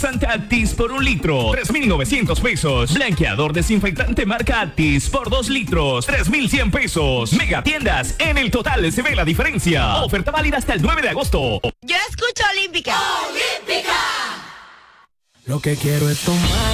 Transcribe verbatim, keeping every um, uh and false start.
Santa Actis por un litro, tres mil novecientos pesos. Blanqueador desinfectante marca Actis por dos litros, tres mil cien pesos. Mega tiendas, en el total se ve la diferencia. Oferta válida hasta el nueve de agosto. Yo escucho Olímpica. Olímpica. Lo que quiero es tomar.